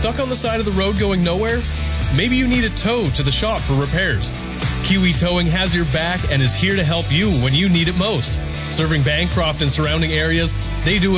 Stuck on the side of the road going nowhere? Maybe you need a tow to the shop for repairs. Kiwi Towing has your back and is here to help you when you need it most. Serving Bancroft and surrounding areas, they do it